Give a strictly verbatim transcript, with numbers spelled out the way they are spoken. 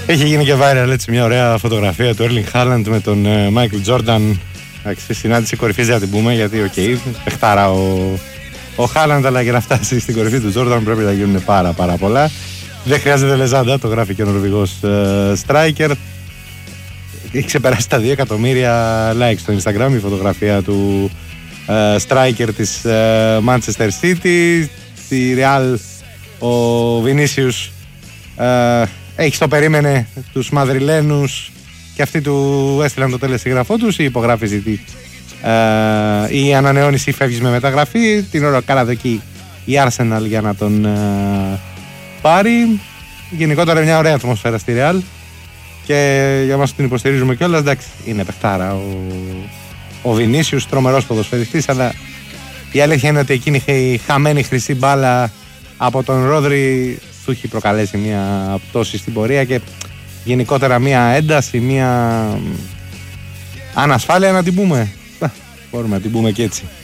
Έχει γίνει και viral έτσι μια ωραία φωτογραφία του Erling Haaland με τον Michael Jordan. Εντάξει, συνάντηση κορυφής για να την πούμε, γιατί οκ, okay, παιχτάρα ο, ο Haaland, αλλά για να φτάσει στην κορυφή του Jordan πρέπει να γίνουν πάρα πάρα πολλά. Δεν χρειάζεται λεζάντα, το γράφει και ο Νορβηγός uh, Striker. Έχει ξεπεράσει τα δύο εκατομμύρια likes στο Instagram η φωτογραφία του uh, Striker της uh, Manchester City. Στη Real ο Vinicius uh, έχει στο περίμενε τους Μαδριλένους και αυτοί του έστειλαν το τελεσίγραφό τους, ή υπογράφει ζητή uh, ή ανανεώνεις ή φεύγεις με μεταγραφή. Την ώρα κάνατε εκεί η Arsenal για να τον uh, πάρει. Γενικότερα μια ωραία ατμόσφαιρα στη Real και για μας την υποστηρίζουμε κιόλας. Εντάξει, είναι παιχτάρα ο, ο Vinicius, τρομερός ποδοσφαιριστής, αλλά η αλήθεια είναι ότι εκείνη η χαμένη χρυσή μπάλα από τον Ρόδρι του έχει προκαλέσει μια πτώση στην πορεία και γενικότερα μια ένταση, μια ανασφάλεια να την πούμε. Μπορούμε να την πούμε και έτσι.